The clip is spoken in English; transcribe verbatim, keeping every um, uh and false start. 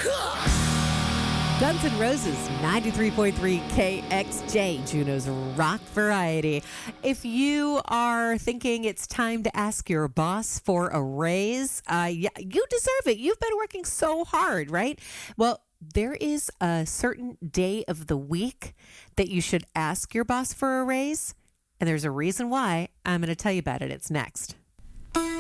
Guns N' Roses, ninety-three point three K X J, Juneau's Rock Variety. If you are thinking it's time to ask your boss for a raise, uh, yeah, you deserve it. You've been working so hard, right? Well, there is a certain day of the week that you should ask your boss for a raise, and there's a reason why. I'm going to tell you about it. It's next.